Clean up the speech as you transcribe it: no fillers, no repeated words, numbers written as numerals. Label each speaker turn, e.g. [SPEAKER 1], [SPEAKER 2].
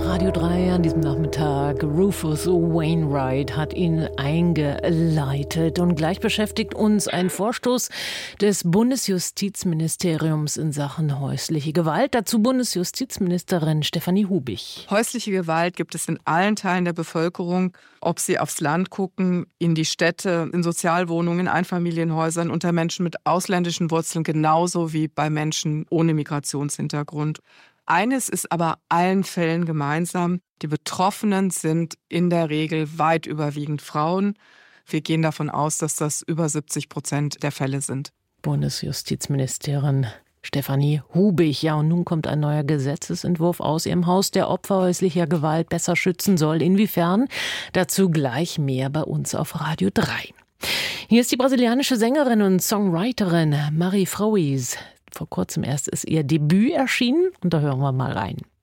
[SPEAKER 1] Radio 3 an diesem Nachmittag. Rufus Wainwright hat ihn eingeleitet. Und gleich beschäftigt uns ein Vorstoß des Bundesjustizministeriums in Sachen häusliche Gewalt. Dazu Bundesjustizministerin Stefanie Hubich.
[SPEAKER 2] Häusliche Gewalt gibt es in allen Teilen der Bevölkerung, ob sie aufs Land gucken, in die Städte, in Sozialwohnungen, in Einfamilienhäusern, unter Menschen mit ausländischen Wurzeln, genauso wie bei Menschen ohne Migrationshintergrund. Eines ist aber allen Fällen gemeinsam: Die Betroffenen sind in der Regel weit überwiegend Frauen. Wir gehen davon aus, dass das über 70% der Fälle sind.
[SPEAKER 1] Bundesjustizministerin Stefanie Hubich. Ja, und nun kommt ein neuer Gesetzesentwurf aus ihrem Haus, der Opfer häuslicher Gewalt besser schützen soll. Inwiefern? Dazu gleich mehr bei uns auf Radio 3. Hier ist die brasilianische Sängerin und Songwriterin Mari Frouis. Vor kurzem erst ist ihr Debüt erschienen und da hören wir mal rein.